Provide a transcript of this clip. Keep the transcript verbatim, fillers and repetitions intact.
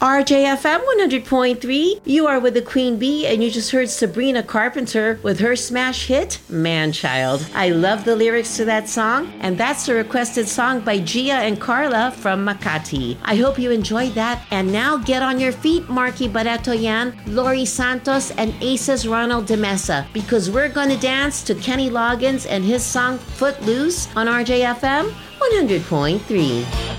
R J F M one hundred point three. You are with the Queen Bee, and you just heard Sabrina Carpenter with her smash hit, Man Child. I love the lyrics to that song, and that's the requested song by Gia and Carla from Makati. I hope you enjoyed that. And now get on your feet, Marky Baratoyan, Lori Santos, and Aces Ronald de Mesa, because we're going to dance to Kenny Loggins and his song Footloose on R J F M one hundred point three.